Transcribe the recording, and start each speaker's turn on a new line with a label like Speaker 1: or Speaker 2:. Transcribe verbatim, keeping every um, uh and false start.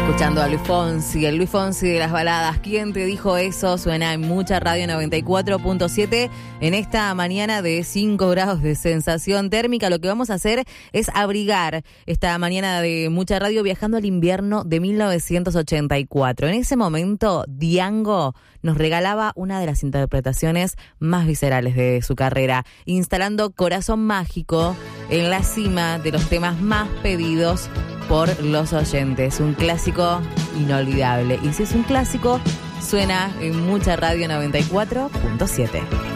Speaker 1: Escuchando a Luis Fonsi, el Luis Fonsi de las baladas. ¿Quién te dijo eso? Suena en Mucha Radio noventa y cuatro punto siete en esta mañana de cinco grados de sensación térmica. Lo que vamos a hacer es abrigar esta mañana de Mucha Radio viajando al invierno de mil novecientos ochenta y cuatro. En ese momento, Diango nos regalaba una de las interpretaciones más viscerales de su carrera, instalando Corazón Mágico en la cima de los temas más pedidos por los oyentes. Un clásico inolvidable. Y si es un clásico, suena en Mucha Radio noventa y cuatro punto siete.